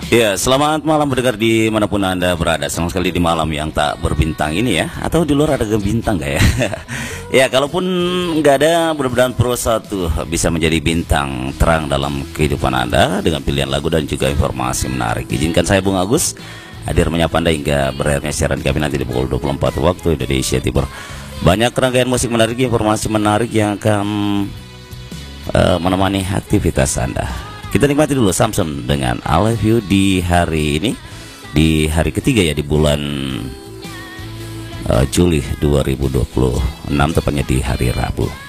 Ya, selamat malam pendengar dimanapun Anda berada. Senang sekali di malam yang tak berbintang ini ya. Atau di luar ada bintang nggak ya? Ya, kalaupun nggak ada, mudah-mudahan Pro 1 bisa menjadi bintang terang dalam kehidupan Anda dengan pilihan lagu dan juga informasi menarik. Izinkan saya Bung Agus hadir menyapa Anda hingga berakhirnya siaran kami nanti di pukul 24 waktu Indonesia Timur. Banyak rangkaian musik menarik, informasi menarik yang akan menemani aktivitas Anda. Kita nikmati dulu Samson dengan I Love You di hari ini, di hari ketiga ya, di bulan Juli 2026, tepatnya di hari Rabu.